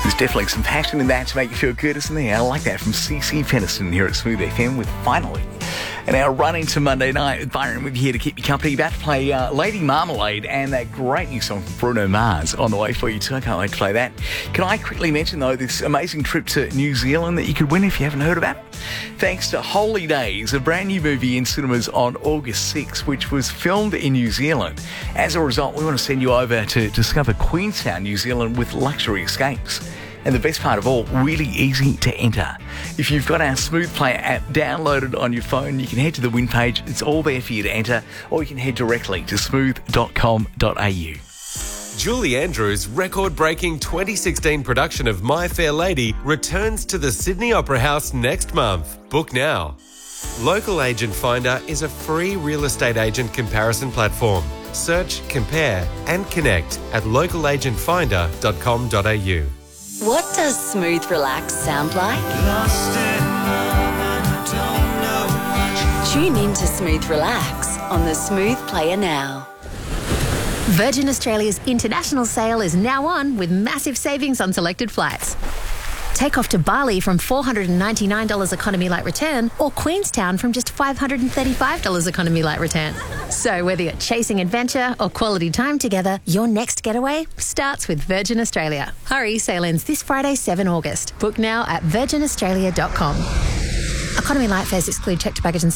There's definitely some passion in that to make you feel good, isn't there? I like that from CC Peniston here at Smooth FM with Finally. And our run into Monday night with Byron with you here to keep you company. About to play Lady Marmalade and that great new song from Bruno Mars on the way for you too. I can't wait to play that. Can I quickly mention, though, this amazing trip to New Zealand that you could win if you haven't heard about it? Thanks to Holy Days, a brand new movie in cinemas on August 6th, which was filmed in New Zealand. As a result, we want to send you over to discover Queenstown, New Zealand with luxury escapes. And the best part of all, really easy to enter. If you've got our Smooth Player app downloaded on your phone, you can head to the win page. It's all there for you to enter, or you can head directly to smooth.com.au. Julie Andrews' record-breaking 2016 production of My Fair Lady returns to the Sydney Opera House next month. Book now. Local Agent Finder is a free real estate agent comparison platform. Search, compare and connect at localagentfinder.com.au. What does Smooth Relax sound like? Tune in to Smooth Relax on the Smooth Player now. Virgin Australia's international sale is now on with massive savings on selected flights. Take off to Bali from $499 economy light return, or Queenstown from just $535 economy light return. So whether you're chasing adventure or quality time together, your next getaway starts with Virgin Australia. Hurry, sale ends this Friday, 7 August. Book now at virginaustralia.com. Economy light fares exclude checked baggage and